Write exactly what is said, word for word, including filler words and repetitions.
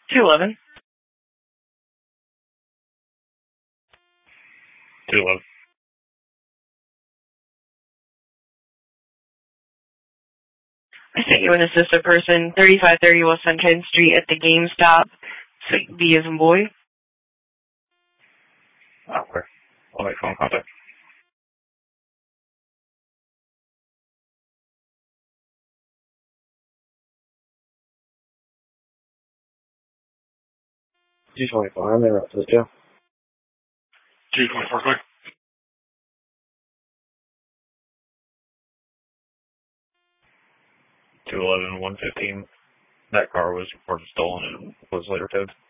two eleven. two eleven. I sent you an assistant person, thirty-five thirty West Sunshine Street at the GameStop. Site B as in boy. Okay. I'll make phone contact. two twenty-four, I'm in route to the jail. two twenty-four, quick. two eleven, one fifteen. That car was reported stolen and was later towed.